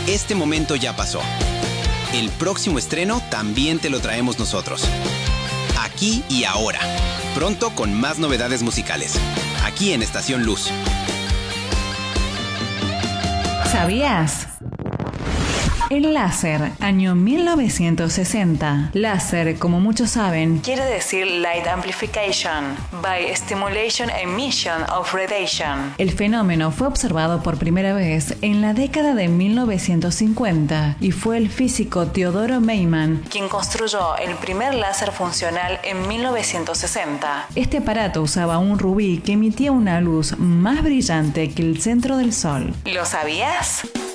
Este momento ya pasó. El próximo estreno también te lo traemos nosotros. Aquí y ahora. Pronto con más novedades musicales. Aquí en Estación Luz. ¿Sabías? El láser, año 1960. Láser, como muchos saben, quiere decir Light Amplification by Stimulation Emission of Radiation. El fenómeno fue observado por primera vez en la década de 1950 y fue el físico Teodoro Meiman quien construyó el primer láser funcional en 1960. Este aparato usaba un rubí que emitía una luz más brillante que el centro del Sol. ¿Lo sabías?